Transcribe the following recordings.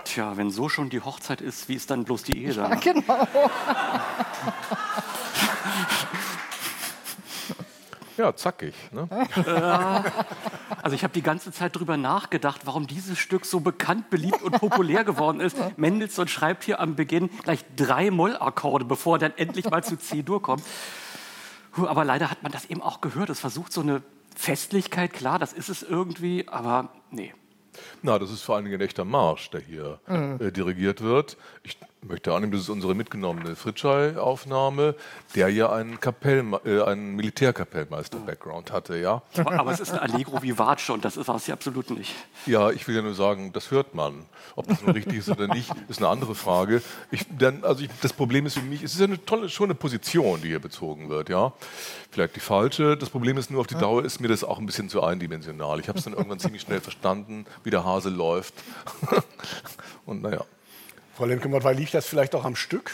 Tja, wenn so schon die Hochzeit ist, wie ist dann bloß die Ehe dann? Ja, genau. Ja, zackig. Ne? Also ich habe die ganze Zeit drüber nachgedacht, warum dieses Stück so bekannt, beliebt und populär geworden ist. Mendelssohn schreibt hier am Beginn gleich 3 Mollakkorde, bevor er dann endlich mal zu C-Dur kommt. Aber leider hat man das eben auch gehört. Es versucht so eine Festlichkeit, klar, das ist es irgendwie, aber nee. Na, das ist vor allen Dingen ein echter Marsch, der hier dirigiert wird. Ich möchte annehmen, das ist unsere mitgenommene Fritschei-Aufnahme, der ja einen Militärkapellmeister-Background hatte, ja. Aber es ist ein Allegro vivace und das war es ja absolut nicht. Ja, ich will ja nur sagen, das hört man. Ob das nun richtig ist oder nicht, ist eine andere Frage. Das Problem ist für mich, es ist ja schon eine Position, die hier bezogen wird, ja. Vielleicht die falsche. Das Problem ist nur, auf die Dauer ist mir das auch ein bisschen zu eindimensional. Ich habe es dann irgendwann ziemlich schnell verstanden, wie der Hase läuft. Und naja. Frau Lemke-Mortweil, liegt das vielleicht auch am Stück?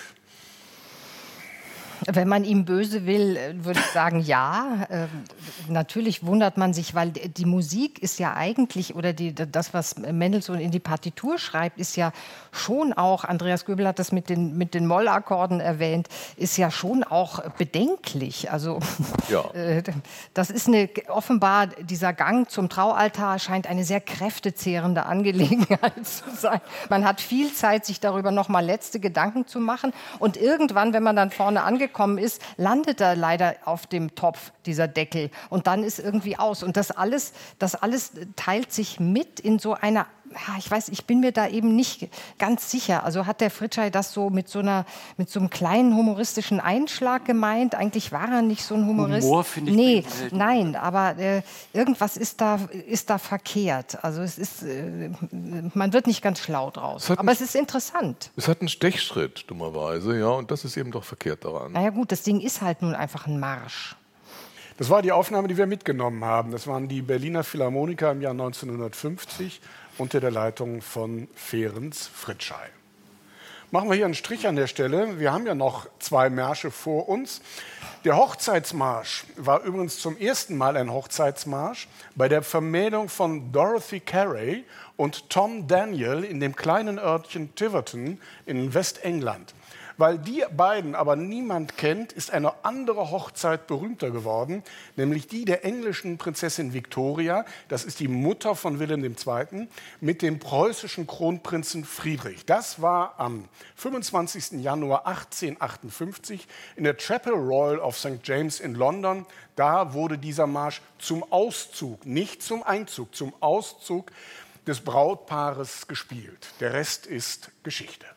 Wenn man ihm böse will, würde ich sagen, ja. Natürlich wundert man sich, weil die Musik ist ja eigentlich, oder das, was Mendelssohn in die Partitur schreibt, ist ja schon auch, Andreas Göbel hat das mit den Mollakkorden erwähnt, ist ja schon auch bedenklich. Also ja. Das ist offenbar, dieser Gang zum Traualtar scheint eine sehr kräftezehrende Angelegenheit zu sein. Man hat viel Zeit, sich darüber noch mal letzte Gedanken zu machen. Und irgendwann, wenn man dann vorne angekommen ist, landet da leider auf dem Topf dieser Deckel. Und dann ist irgendwie aus. Und das alles teilt sich mit in so einer, ich weiß, ich bin mir da eben nicht ganz sicher. Also hat der Fritschei das so mit so einem kleinen humoristischen Einschlag gemeint? Eigentlich war er nicht so ein Humorist. Humor finde ich nee, nein, aber irgendwas ist da verkehrt. Also es ist, man wird nicht ganz schlau draus. Aber es ist interessant. Es hat einen Stechschritt, dummerweise, ja, und das ist eben doch verkehrt daran. Naja gut, das Ding ist halt nun einfach ein Marsch. Das war die Aufnahme, die wir mitgenommen haben. Das waren die Berliner Philharmoniker im Jahr 1950 unter der Leitung von Ferenc Fritschei. Machen wir hier einen Strich an der Stelle. Wir haben ja noch 2 Märsche vor uns. Der Hochzeitsmarsch war übrigens zum ersten Mal ein Hochzeitsmarsch bei der Vermählung von Dorothy Carey und Tom Daniel in dem kleinen Örtchen Tiverton in Westengland. Weil die beiden aber niemand kennt, ist eine andere Hochzeit berühmter geworden, nämlich die der englischen Prinzessin Victoria, das ist die Mutter von Wilhelm II., mit dem preußischen Kronprinzen Friedrich. Das war am 25. Januar 1858 in der Chapel Royal of St. James in London. Da wurde dieser Marsch zum Auszug, nicht zum Einzug, zum Auszug des Brautpaares gespielt. Der Rest ist Geschichte.